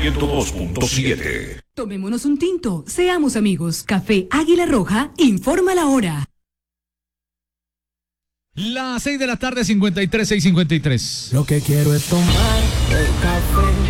102.7. Tomémonos un tinto, seamos amigos. Café Águila Roja informa la hora. Las 6 de la tarde, 53, 6:53. Lo que quiero es tomar el café